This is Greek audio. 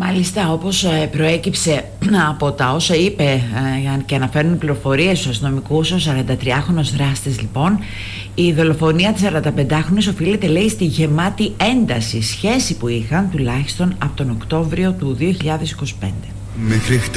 Μάλιστα, όπως προέκυψε από τα όσα είπε και αναφέρουν πληροφορίες στους αστυνομικούς, ο 43χρονος δράστης λοιπόν, η δολοφονία της 45χρονης οφείλεται, λέει, στη γεμάτη ένταση σχέση που είχαν τουλάχιστον από τον Οκτώβριο του 2025.